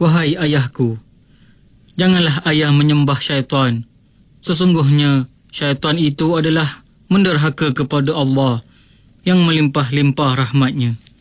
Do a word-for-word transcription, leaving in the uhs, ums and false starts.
Wahai ayahku, janganlah ayah menyembah syaitan. Sesungguhnya syaitan itu adalah menderhaka kepada Allah yang melimpah-limpah rahmatnya.